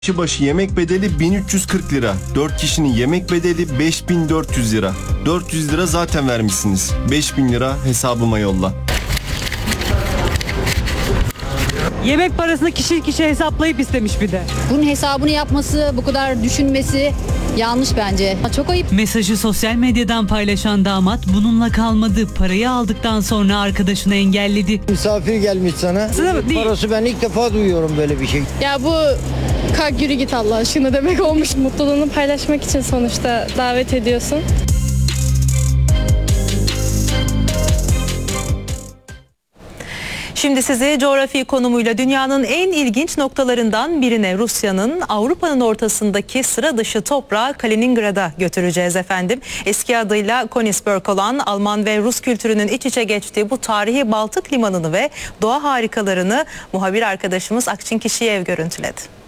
Kişi başı yemek bedeli 1340 lira. 4 kişinin yemek bedeli 5400 lira. 400 lira zaten vermişsiniz. 5000 lira hesabıma yolla. Yemek parasını kişi hesaplayıp istemiş bir de. Bunun hesabını yapması, bu kadar düşünmesi yanlış bence. Çok ayıp. Mesajı sosyal medyadan paylaşan damat bununla kalmadı. Parayı aldıktan sonra arkadaşını engelledi. Misafir gelmiş sana. Değil. Parası ben ilk defa duyuyorum böyle bir şey. Ya bu kalk yürü git Allah aşkına demek olmuş. Mutluluğunu paylaşmak için sonuçta davet ediyorsun. Şimdi sizi coğrafi konumuyla dünyanın en ilginç noktalarından birine, Rusya'nın Avrupa'nın ortasındaki sıra dışı toprağı Kaliningrad'a götüreceğiz efendim. Eski adıyla Königsberg olan Alman ve Rus kültürünün iç içe geçtiği bu tarihi Baltık limanını ve doğa harikalarını muhabir arkadaşımız Akçin Kişiyev görüntüledi.